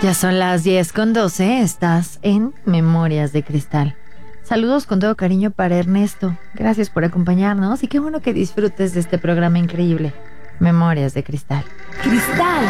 Ya son las 10:12, estás en Memorias de Cristal. Saludos con todo cariño para Ernesto. Gracias por acompañarnos y qué bueno que disfrutes de este programa increíble, Memorias de Cristal. Cristal